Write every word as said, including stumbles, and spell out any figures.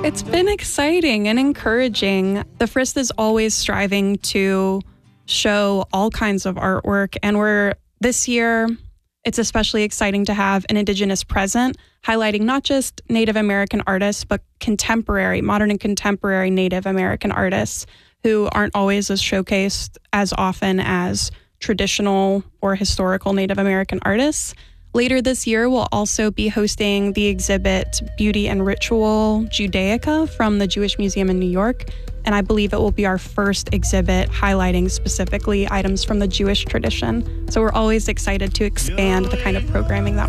It's been exciting and encouraging. The Frist is always striving to show all kinds of artwork, and we're this year, it's especially exciting to have an Indigenous present, highlighting not just Native American artists, but contemporary, modern and contemporary Native American artists who aren't always as showcased as often as traditional or historical Native American artists. Later this year, we'll also be hosting the exhibit Beauty and Ritual Judaica from the Jewish Museum in New York. And I believe it will be our first exhibit highlighting specifically items from the Jewish tradition. So we're always excited to expand the kind of programming that